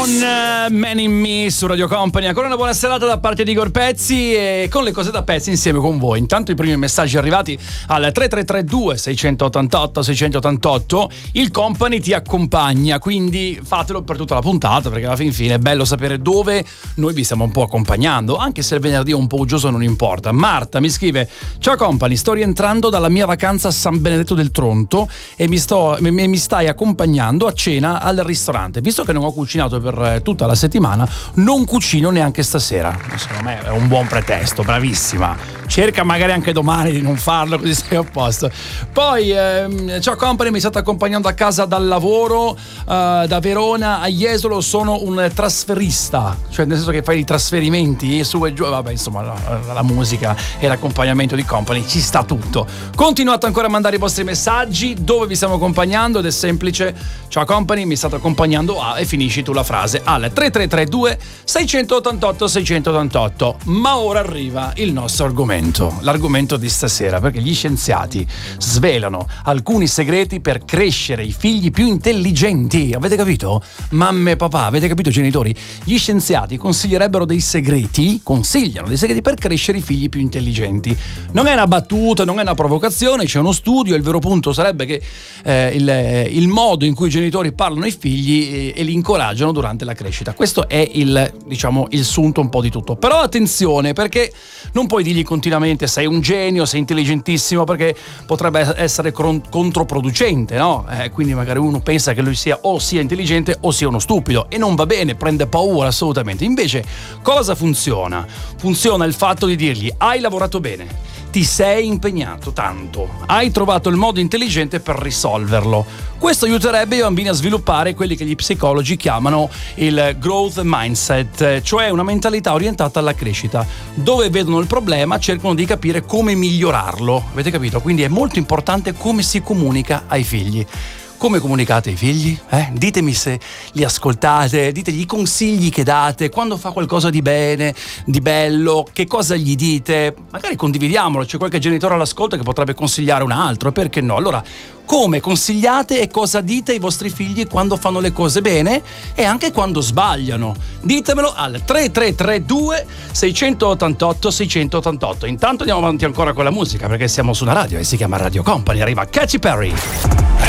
Man in Me su Radio Company. Ancora una buona serata da parte di Igor Pezzi e con le cose da pezzi insieme con voi. Intanto i primi messaggi arrivati al 3332 688 688. Il Company ti accompagna, quindi fatelo per tutta la puntata, perché alla fine è bello sapere dove noi vi stiamo un po' accompagnando, anche se il venerdì è un po' uggioso non importa. Marta mi scrive: ciao Company, sto rientrando dalla mia vacanza a San Benedetto del Tronto e mi stai accompagnando a cena al ristorante. Visto che non ho cucinato per tutta la settimana, non cucino neanche stasera. Secondo me è un buon pretesto, bravissima. Cerca magari anche domani di non farlo, così sei a posto. Poi ciao Company, mi state accompagnando a casa dal lavoro da Verona a Jesolo, sono un trasferista, cioè nel senso che fai i trasferimenti su e giù, vabbè, insomma la musica e l'accompagnamento di Company ci sta tutto. Continuate ancora a mandare i vostri messaggi, dove vi stiamo accompagnando, ed è semplice: ciao Company, mi state accompagnando a, e finisci tu la frase al 3332 688 688. Ma ora arriva il nostro argomento, l'argomento di stasera, perché gli scienziati svelano alcuni segreti per crescere i figli più intelligenti. Avete capito? Mamme e papà, avete capito genitori? Gli scienziati consigliano dei segreti per crescere i figli più intelligenti. Non è una battuta, non è una provocazione, c'è uno studio. Il vero punto sarebbe che il modo in cui i genitori parlano ai figli e li incoraggiano durante la crescita. Questo è il sunto un po' di tutto. Però attenzione, perché non puoi dirgli continuamente sei un genio, sei intelligentissimo, perché potrebbe essere controproducente, no? Quindi magari uno pensa che lui sia intelligente o sia uno stupido, e non va bene, prende paura assolutamente. Invece cosa funziona? Funziona il fatto di dirgli: hai lavorato bene, ti sei impegnato tanto, hai trovato il modo intelligente per risolverlo. Questo aiuterebbe i bambini a sviluppare quelli che gli psicologi chiamano il growth mindset, cioè una mentalità orientata alla crescita. Dove vedono il problema cercano di capire come migliorarlo. Avete capito? Quindi è molto importante come si comunica ai figli. Come comunicate ai figli? Ditemi se li ascoltate, ditegli i consigli che date, quando fa qualcosa di bene, di bello, che cosa gli dite. Magari condividiamolo, c'è qualche genitore all'ascolto che potrebbe consigliare un altro, perché no? Allora, come consigliate e cosa dite ai vostri figli quando fanno le cose bene e anche quando sbagliano? Ditemelo al 3332 688 688. Intanto andiamo avanti ancora con la musica, perché siamo su una radio e si chiama Radio Company. Arriva Katy Perry.